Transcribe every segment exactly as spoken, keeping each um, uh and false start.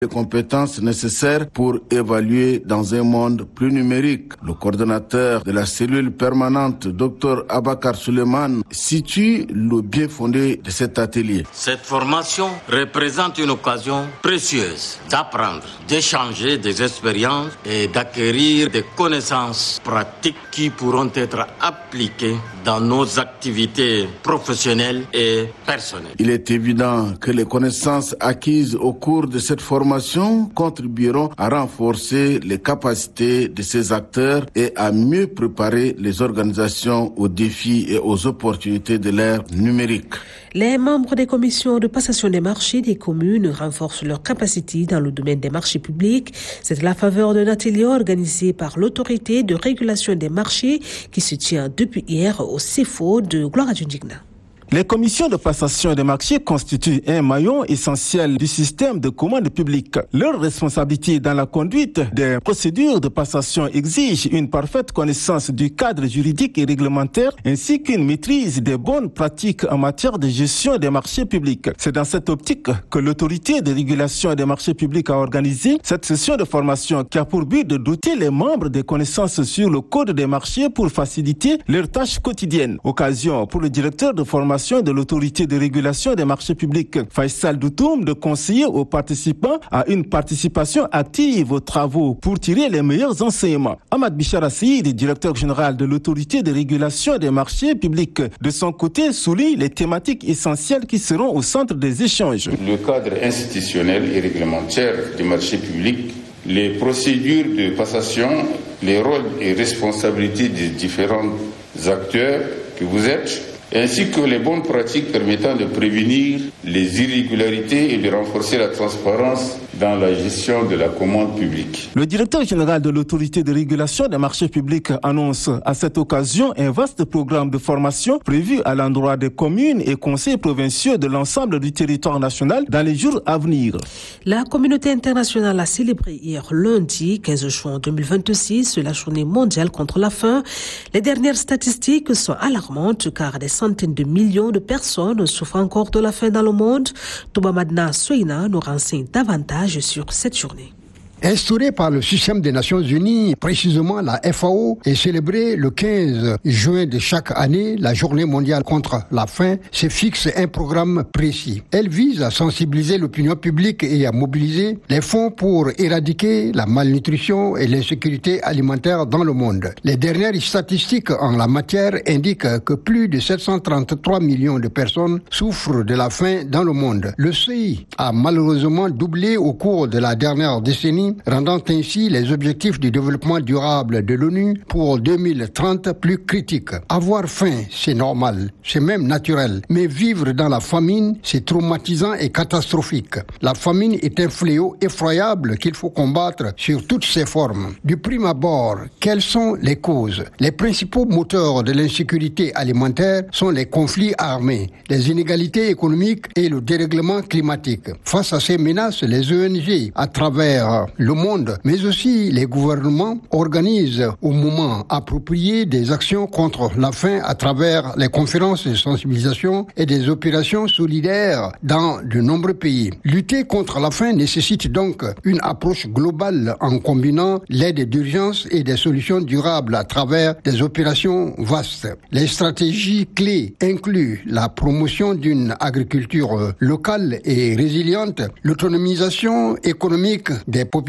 les compétences nécessaires pour évaluer dans un monde plus numérique. Le coordonnateur de la cellule permanente, Dr Abakar Suleiman, situe le bien fondé de cet atelier. Cette formation représente une occasion précieuse d'apprendre, d'échanger des expériences et d'acquérir des connaissances pratiques qui pourront être appliquées dans nos activités professionnelles et personnelles. Il est évident que les connaissances acquises au cours de cette formation contribueront à renforcer les capacités de ces acteurs et à mieux préparer les organisations aux défis et aux opportunités de l'ère numérique. Les membres des commissions de passation des marchés des communes renforcent leurs capacités dans le domaine des marchés publics. C'est à la faveur d'un atelier organisé par l'autorité de régulation des marchés qui se tient depuis hier au C F O de Gloire-à-Dieu-Ndigna. Les commissions de passation des marchés constituent un maillon essentiel du système de commande publique. Leur responsabilité dans la conduite des procédures de passation exige une parfaite connaissance du cadre juridique et réglementaire ainsi qu'une maîtrise des bonnes pratiques en matière de gestion des marchés publics. C'est dans cette optique que l'autorité de régulation des marchés publics a organisé cette session de formation qui a pour but de doter les membres des connaissances sur le code des marchés pour faciliter leurs tâches quotidiennes. Occasion pour le directeur de formation de l'autorité de régulation des marchés publics, Faisal Doutoum, de conseiller aux participants à une participation active aux travaux pour tirer les meilleurs enseignements. Ahmad Bichar Assid, directeur général de l'autorité de régulation des marchés publics, de son côté souligne les thématiques essentielles qui seront au centre des échanges. Le cadre institutionnel et réglementaire des marchés publics, les procédures de passation, les rôles et responsabilités des différents acteurs que vous êtes, ainsi que les bonnes pratiques permettant de prévenir les irrégularités et de renforcer la transparence dans la gestion de la commande publique. Le directeur général de l'autorité de régulation des marchés publics annonce à cette occasion un vaste programme de formation prévu à l'endroit des communes et conseils provinciaux de l'ensemble du territoire national dans les jours à venir. La communauté internationale a célébré hier lundi quinze juin deux mille vingt-six la journée mondiale contre la faim. Les dernières statistiques sont alarmantes car des centaines de millions de personnes souffrent encore de la faim dans le monde. Touba Madna Soina nous renseigne davantage sur cette journée. Instaurée par le système des Nations Unies, précisément la F A O, est célébrée le quinze juin de chaque année, la journée mondiale contre la faim, se fixe un programme précis. Elle vise à sensibiliser l'opinion publique et à mobiliser les fonds pour éradiquer la malnutrition et l'insécurité alimentaire dans le monde. Les dernières statistiques en la matière indiquent que plus de sept cent trente-trois millions de personnes souffrent de la faim dans le monde. Le seuil a malheureusement doublé au cours de la dernière décennie, rendant ainsi les objectifs du développement durable de l'ONU pour deux mille trente plus critiques. Avoir faim, c'est normal, c'est même naturel. Mais vivre dans la famine, c'est traumatisant et catastrophique. La famine est un fléau effroyable qu'il faut combattre sur toutes ses formes. Du prime abord, quelles sont les causes? Les principaux moteurs de l'insécurité alimentaire sont les conflits armés, les inégalités économiques et le dérèglement climatique. Face à ces menaces, les O N G, à travers le monde, mais aussi les gouvernements, organisent au moment approprié des actions contre la faim à travers les conférences de sensibilisation et des opérations solidaires dans de nombreux pays. Lutter contre la faim nécessite donc une approche globale en combinant l'aide d'urgence et des solutions durables à travers des opérations vastes. Les stratégies clés incluent la promotion d'une agriculture locale et résiliente, l'autonomisation économique des populations,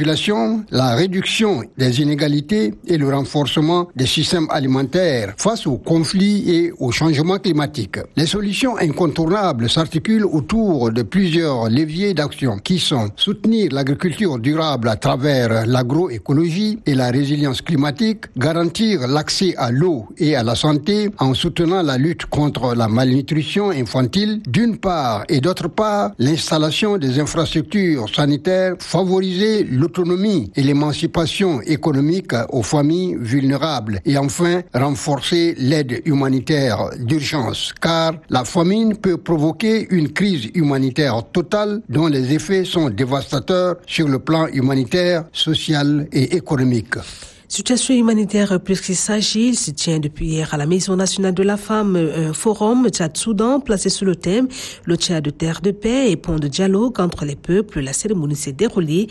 la réduction des inégalités et le renforcement des systèmes alimentaires face aux conflits et au changement climatique. Les solutions incontournables s'articulent autour de plusieurs leviers d'action qui sont soutenir l'agriculture durable à travers l'agroécologie et la résilience climatique, garantir l'accès à l'eau et à la santé en soutenant la lutte contre la malnutrition infantile d'une part et d'autre part l'installation des infrastructures sanitaires, favoriser l'autonomie et l'émancipation économique aux familles vulnérables et enfin renforcer l'aide humanitaire d'urgence car la famine peut provoquer une crise humanitaire totale dont les effets sont dévastateurs sur le plan humanitaire, social et économique. Situation humanitaire plus qu'il s'agit, il se tient depuis hier à la Maison nationale de la femme un forum Tchad-Soudan placé sous le thème « Le Tchad de terre de paix et pont de dialogue entre les peuples ». La cérémonie s'est déroulée